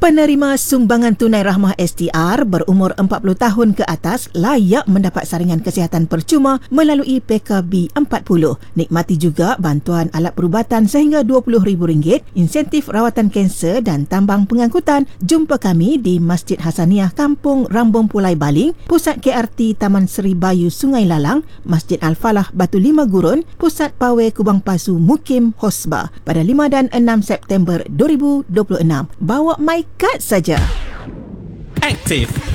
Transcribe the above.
Penerima sumbangan tunai rahmah STR berumur 40 tahun ke atas layak mendapat saringan kesihatan percuma melalui PKB 40. Nikmati juga bantuan alat perubatan sehingga RM20,000, insentif rawatan kanser dan tambang pengangkutan. Jumpa kami di Masjid Hasaniah Kampung Rambung Pulai Baling, Pusat KRT Taman Seri Bayu Sungai Lalang, Masjid Al-Falah Batu Lima Gurun, Pusat Pawai Kubang Pasu Mukim Hosba pada 5 dan 6 September 2026. Bawa my kad saja. Aktif